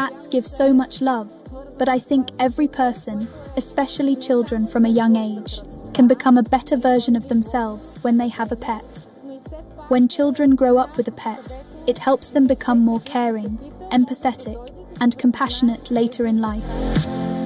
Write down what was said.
Cats give so much love, but I think every person, especially children from a young age, can become a better version of themselves when they have a pet. When children grow up with a pet, it helps them become more caring, empathetic, and compassionate later in life.